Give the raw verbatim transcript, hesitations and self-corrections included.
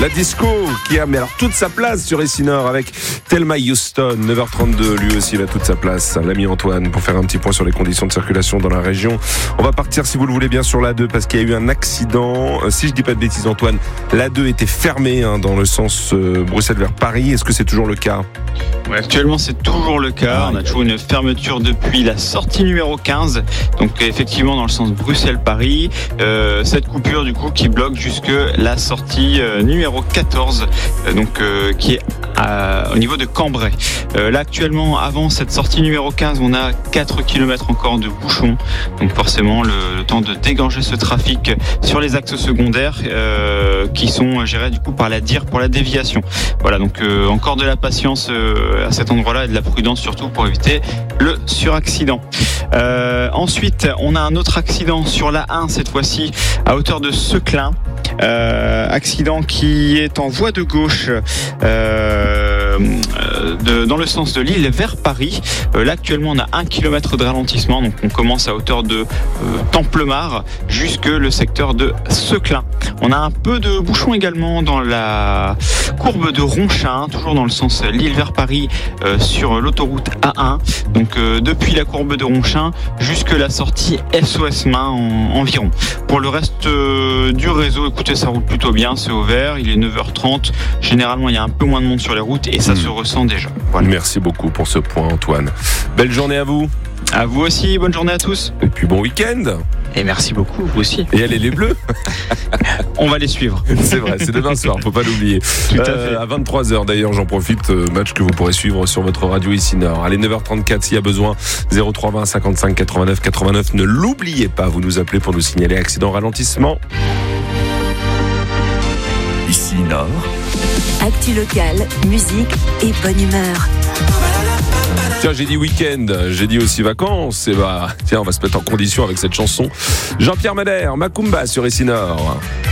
La disco qui a mais alors toute sa place sur Essinor avec Thelma Houston, neuf heures trente-deux, lui aussi il a toute sa place, l'ami Antoine, pour faire un petit point sur les conditions de circulation dans la région. On va partir, si vous le voulez bien, sur l'A deux parce qu'il y a eu un accident. Si je dis pas de bêtises, Antoine, l'A deux était fermée hein, dans le sens euh, Bruxelles vers Paris. Est-ce que c'est toujours le cas ? Ouais, actuellement c'est toujours le cas. On a toujours une fermeture depuis la sortie numéro quinze, donc effectivement dans le sens Bruxelles-Paris. Euh, cette coupure du coup qui bloque jusque la sortie euh, numéro quatorze, euh, donc euh, qui est à, au niveau de Cambrai. Euh, là actuellement, avant cette sortie numéro quinze, on a quatre kilomètres encore de bouchons, donc forcément le, le temps de dégorger ce trafic sur les axes secondaires euh, qui sont gérés du coup par la D I R pour la déviation. Voilà, donc euh, encore de la patience euh, à cet endroit-là et de la prudence surtout pour éviter le suraccident. Euh, ensuite, on a un autre accident sur la un cette fois-ci à hauteur de Seclin. Euh, accident qui est en voie de gauche euh, de, dans le sens de Lille vers Paris. Euh, là actuellement on a un kilomètre de ralentissement, donc on commence à hauteur de euh, Templemar jusque le secteur de Seclin. On a un peu de bouchon également dans la courbe de Ronchin, toujours dans le sens Lille vers Paris euh, sur l'autoroute A un, donc euh, depuis la courbe de Ronchin jusque la sortie S O S Main en, environ. Pour le reste euh, du réseau, écoutez, ça roule plutôt bien, c'est au vert, il est neuf heures trente. Généralement, il y a un peu moins de monde sur les routes et ça mmh. se ressent déjà. Voilà. Merci beaucoup pour ce point, Antoine. Belle journée à vous. À vous aussi, bonne journée à tous. Et puis bon week-end. Et merci beaucoup, vous aussi. Et allez les Bleus. On va les suivre. C'est vrai, c'est demain soir, faut pas l'oublier. Tout à euh, fait. À vingt-trois heures d'ailleurs, j'en profite, match que vous pourrez suivre sur votre radio Essinor. Allez, neuf heures trente-quatre s'il y a besoin, zéro trois vingt cinquante-cinq quatre-vingt-neuf quatre-vingt-neuf. Ne l'oubliez pas, vous nous appelez pour nous signaler accident, ralentissement. Essinor. Actu locale, musique et bonne humeur. Tiens, j'ai dit week-end, j'ai dit aussi vacances. Et bah, tiens, on va se mettre en condition avec cette chanson. Jean-Pierre Madère, Macumba sur Essinor.